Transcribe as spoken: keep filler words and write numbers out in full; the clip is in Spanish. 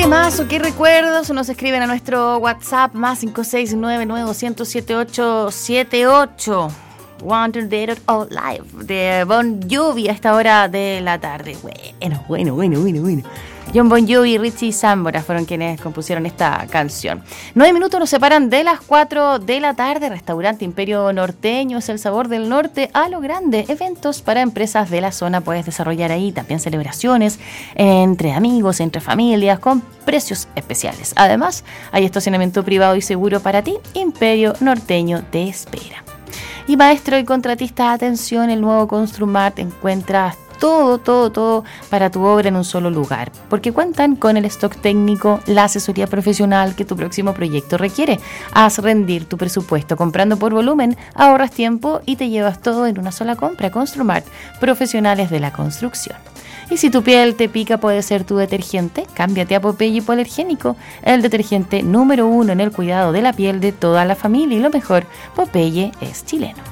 temazo, qué recuerdos. Nos escriben a nuestro WhatsApp más cinco seis nueve nueve dos cero siete siete ocho siete ocho. Wonder Dead or Alive de Bon Jovi a esta hora de la tarde. Bueno, bueno, bueno, bueno, bueno. John Bon Jovi y Richie Sambora fueron quienes compusieron esta canción. Nueve minutos nos separan de las cuatro de la tarde. Restaurante Imperio Norteño es el sabor del norte a lo grande. Eventos para empresas de la zona puedes desarrollar ahí. También celebraciones entre amigos, entre familias, con precios especiales. Además, hay estacionamiento privado y seguro para ti. Imperio Norteño te espera. Y maestro y contratista, atención, el nuevo Construmart encuentras todo, todo, todo para tu obra en un solo lugar, porque cuentan con el stock técnico, la asesoría profesional que tu próximo proyecto requiere. Haz rendir tu presupuesto comprando por volumen, ahorras tiempo y te llevas todo en una sola compra. Construmart, profesionales de la construcción. Y si tu piel te pica, puede ser tu detergente. Cámbiate a Popeye Hipoalergénico, el detergente número uno en el cuidado de la piel de toda la familia. Y lo mejor, Popeye es chileno.